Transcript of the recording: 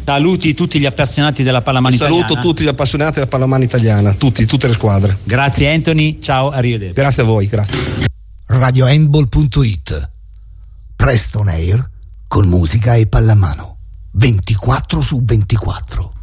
Saluti tutti gli appassionati della pallamano italiana. Saluto tutti gli appassionati della pallamano italiana, tutte le squadre. Grazie Anthony, ciao, arrivederci. Grazie a voi, grazie. RadioHandball.it, Presto on Air con musica e pallamano 24/24.